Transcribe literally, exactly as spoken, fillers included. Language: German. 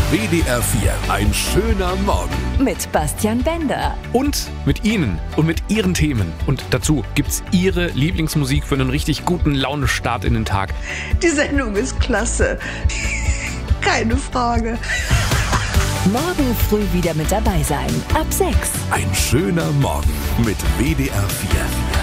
W D R vier, ein schöner Morgen. Mit Bastian Bender. Und mit Ihnen und mit Ihren Themen. Und dazu gibt's Ihre Lieblingsmusik für einen richtig guten Launestart in den Tag. Die Sendung ist klasse. Keine Frage. Morgen früh wieder mit dabei sein. Ab sechs. Ein schöner Morgen mit W D R vier.